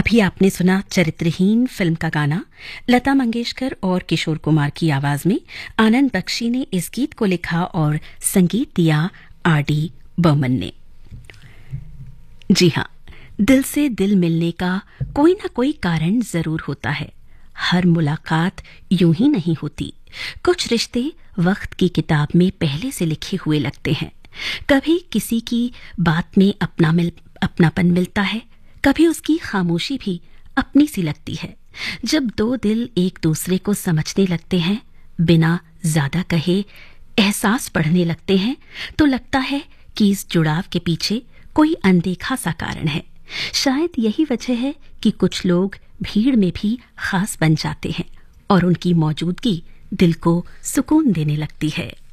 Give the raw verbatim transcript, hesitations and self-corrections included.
अभी आपने सुना चरित्रहीन फिल्म का गाना। लता मंगेशकर और किशोर कुमार की आवाज में आनंद बख्शी ने इस गीत को लिखा और संगीत दिया आर डी बर्मन ने। जी हाँ, दिल से दिल मिलने का कोई ना कोई कारण जरूर होता है। हर मुलाकात यूं ही नहीं होती। कुछ रिश्ते वक्त की किताब में पहले से लिखे हुए लगते हैं। कभी किसी की बात में अपना मिल, अपनापन मिलता है, कभी उसकी खामोशी भी अपनी सी लगती है। जब दो दिल एक दूसरे को समझने लगते हैं, बिना ज्यादा कहे एहसास पढ़ने लगते हैं, तो लगता है कि इस जुड़ाव के पीछे कोई अनदेखा सा कारण है। शायद यही वजह है कि कुछ लोग भीड़ में भी खास बन जाते हैं और उनकी मौजूदगी दिल को सुकून देने लगती है।